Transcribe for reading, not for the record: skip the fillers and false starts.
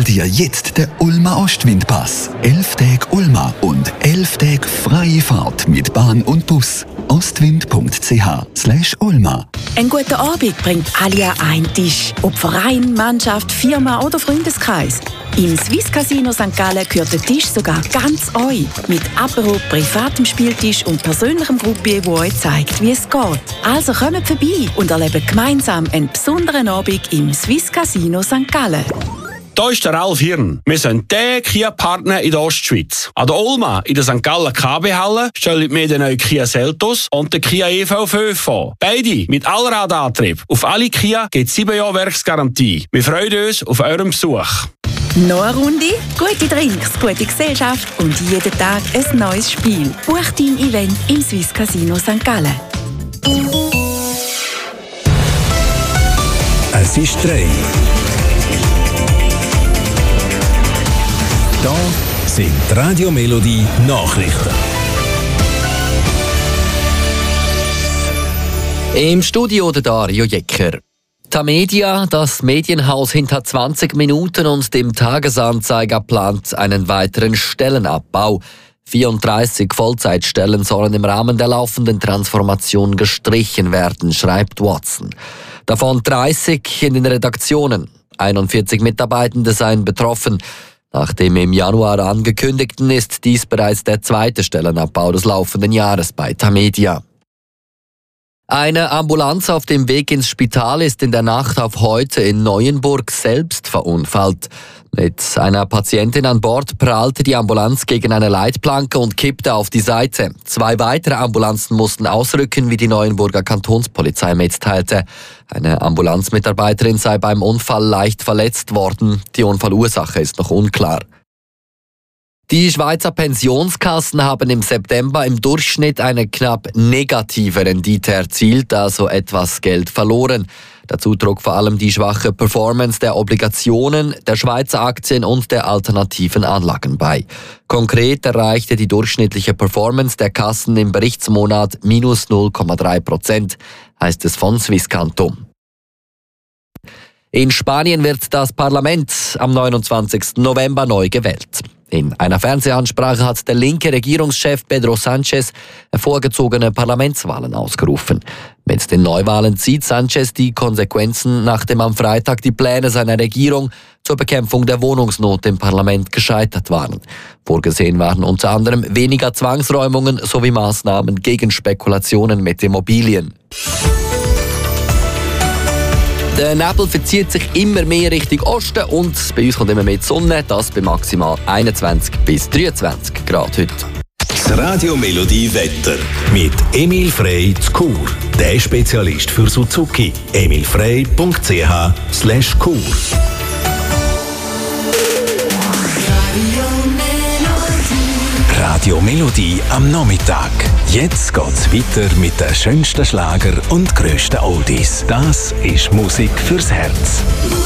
dir jetzt den Ulma Ostwindpass. 11 Tage Ulma und 11 Tage freie Fahrt mit Bahn und Bus. ostwind.ch/Ulma. Ein guter Abend bringt alle an einen Tisch. Ob Verein, Mannschaft, Firma oder Freundeskreis. Im Swiss Casino St. Gallen gehört der Tisch sogar ganz euch. Mit Apero, privatem Spieltisch und persönlichem Gruppier, wo euch zeigt, wie es geht. Also kommt vorbei und erlebt gemeinsam einen besonderen Abend im Swiss Casino St. Gallen. Hier ist der Ralf Hirn. Wir sind der Kia-Partner in der Ostschweiz. An der Ulma in der St. Gallen KB-Halle stellen wir den neuen Kia Seltos und den Kia EV5 vor. Beide mit Allradantrieb. Auf alle Kia gibt es 7 Jahre Werksgarantie. Wir freuen uns auf euren Besuch. Noch eine Runde, gute Drinks, gute Gesellschaft und jeden Tag ein neues Spiel. Buch dein Event im Swiss Casino St. Gallen. Es ist 3. Da sind Radio Melodie Nachrichten. Im Studio der Dario Jecker. Tamedia, das Medienhaus hinter 20 Minuten und dem Tagesanzeiger, plant einen weiteren Stellenabbau. 34 Vollzeitstellen sollen im Rahmen der laufenden Transformation gestrichen werden, schreibt Watson. Davon 30 in den Redaktionen. 41 Mitarbeitende seien betroffen. Nach dem im Januar angekündigten ist dies bereits der zweite Stellenabbau des laufenden Jahres bei Tamedia. Eine Ambulanz auf dem Weg ins Spital ist in der Nacht auf heute in Neuenburg selbst verunfallt. Mit einer Patientin an Bord prallte die Ambulanz gegen eine Leitplanke und kippte auf die Seite. 2 weitere Ambulanzen mussten ausrücken, wie die Neuenburger Kantonspolizei mitteilte. Eine Ambulanzmitarbeiterin sei beim Unfall leicht verletzt worden. Die Unfallursache ist noch unklar. Die Schweizer Pensionskassen haben im September im Durchschnitt eine knapp negative Rendite erzielt, also etwas Geld verloren. Dazu trug vor allem die schwache Performance der Obligationen, der Schweizer Aktien und der alternativen Anlagen bei. Konkret erreichte die durchschnittliche Performance der Kassen im Berichtsmonat minus 0,3%, heißt es von Swisscanto. In Spanien wird das Parlament am 29. November neu gewählt. In einer Fernsehansprache hat der linke Regierungschef Pedro Sánchez vorgezogene Parlamentswahlen ausgerufen. Mit den Neuwahlen zieht Sánchez die Konsequenzen, nachdem am Freitag die Pläne seiner Regierung zur Bekämpfung der Wohnungsnot im Parlament gescheitert waren. Vorgesehen waren unter anderem weniger Zwangsräumungen sowie Maßnahmen gegen Spekulationen mit Immobilien. Der Nebel verzieht sich immer mehr Richtung Osten und bei uns kommt immer mehr die Sonne, das bei maximal 21 bis 23 Grad heute. Das Radio Melodie Wetter mit Emil Frey zu Chur. Der Spezialist für Suzuki. emilfrey.ch/Chur. Radio Melodie am Nachmittag. Jetzt geht's weiter mit den schönsten Schlager und grössten Oldies. Das ist Musik fürs Herz.